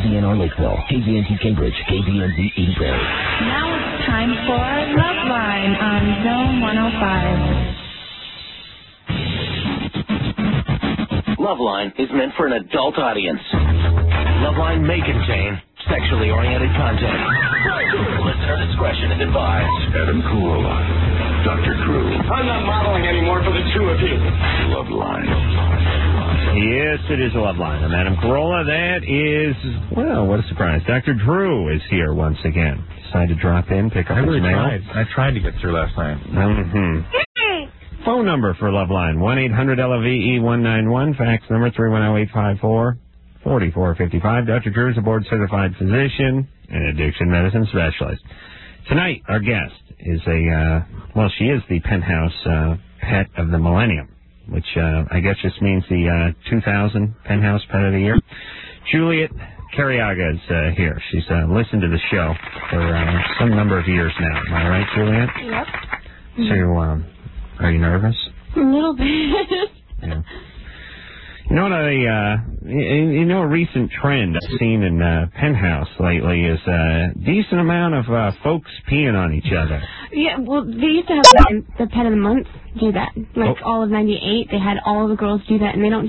KZNR Lakeville, KZNT Cambridge, KZNZ Eden Prairie. Now it's time for Loveline on Zone 105. Loveline is meant for an adult audience. Loveline may contain sexually oriented content. Listener discretion is advised. Adam Carolla, Dr. Drew. I'm not modeling anymore for the two of you. Loveline. Yes, it is a Loveline. I'm Adam Carolla. That is, well, what a surprise. Dr. Drew is here once again. Decided to drop in, pick up his mail. I tried to get through last night. Phone number for Loveline, 1-800-LOVE-191. Fax number 310-854-4455. Dr. Drew is a board-certified physician and addiction medicine specialist. Tonight, our guest is she is the Penthouse Pet of the Millennium, which I guess just means the 2000 Penthouse Pet of the Year. Juliet Carriaga is here. She's listened to the show for some number of years now. Am I right, Juliet? Yep. So, are you nervous? A little bit. Yeah. You know what a recent trend I've seen in Penthouse lately is a decent amount of folks peeing on each other. Yeah, well, they used to have the Pet of the Month do that. Like all of '98, they had all the girls do that, and they don't